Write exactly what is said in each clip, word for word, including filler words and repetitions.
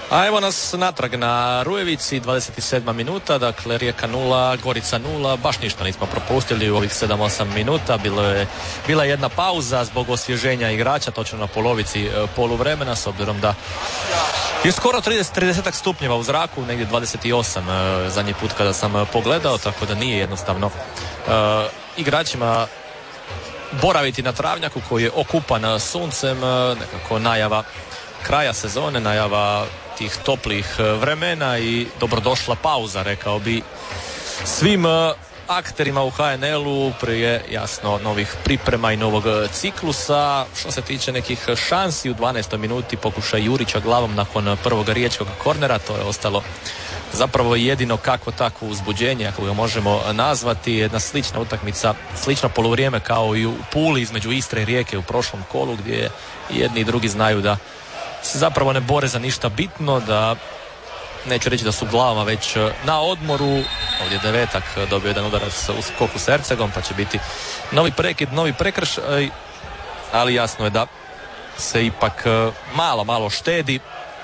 A evo nas natrag na Rujevici, dvadeset sedma minuta, dakle Rijeka nula, Gorica nula, baš ništa nismo propustili u ovih sedam osam minuta, bilo je, bila je jedna pauza zbog osvježenja igrača, točno na polovici e, poluvremena, s obzirom da je skoro trideset, trideset stupnjeva u zraku, negdje dvadeset osam e, zadnji put kada sam pogledao, tako da nije jednostavno e, igračima boraviti na travnjaku koji je okupan suncem, e, nekako najava kraja sezone, najava tih toplih vremena i dobrodošla pauza, rekao bi, svim akterima u ha en el-u prije jasno novih priprema i novog ciklusa. Što se tiče nekih šansi, u dvanaestoj minuti pokušaj Jurića glavom nakon prvog riječkog kornera, to je ostalo zapravo jedino kako takvo uzbuđenje, ako ga možemo nazvati, jedna slična utakmica, slično poluvrijeme kao i u Puli između Istre i Rijeke u prošlom kolu, gdje jedni i drugi znaju da se zapravo ne bore za ništa bitno, da neću reći da su glavama već na odmoru. Ovdje Devetak dobio jedan udarac u skoku s Ercegom, pa će biti novi prekid, novi prekršaj, ali jasno je da se ipak malo, malo štedi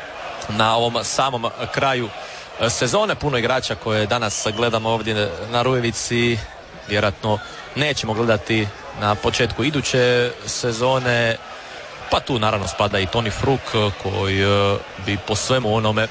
na ovom samom kraju sezone. Puno igrača koje danas gledamo ovdje na Rujevici vjerojatno nećemo gledati na početku iduće sezone. Pa tu naravno spada i Toni Fruk, koji bi po svemu onome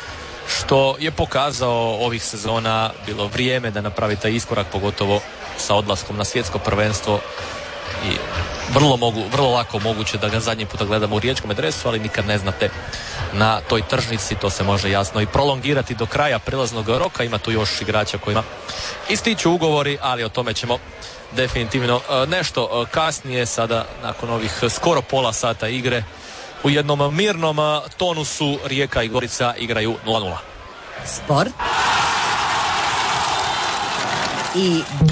što je pokazao ovih sezona bilo vrijeme da napravi taj iskorak, pogotovo sa odlaskom na svjetsko prvenstvo, i vrlo, mogu, vrlo lako moguće da ga zadnji puta gledamo u riječkom dresu, ali nikad ne znate na toj tržnici, to se može jasno i prolongirati do kraja prilaznog roka. Ima tu još igrača kojima ističu ugovori, ali o tome ćemo definitivno nešto kasnije. Sada nakon ovih skoro pola sata igre u jednom mirnom tonusu Rijeka i Gorica igraju nula nula. Sport i